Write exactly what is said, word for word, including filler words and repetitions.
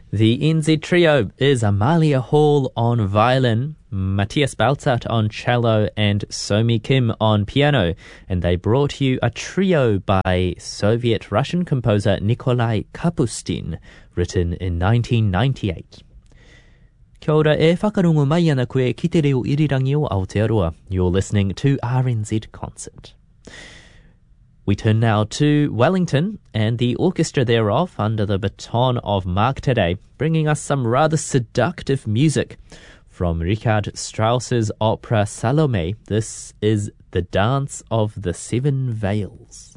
The N Z Trio is Amalia Hall on violin, Matthias Balzart on cello, and Somi Kim on piano, and they brought you a trio by Soviet-Russian composer Nikolai Kapustin, written in nineteen ninety-eight. Kia ora e whakarongo mai ana koe ki te reo irirangi o Aotearoa. You're listening to R N Z Concert. We turn now to Wellington and the orchestra thereof under the baton of Mark Tere, bringing us some rather seductive music. From Richard Strauss's opera Salome, this is The Dance of the Seven Veils.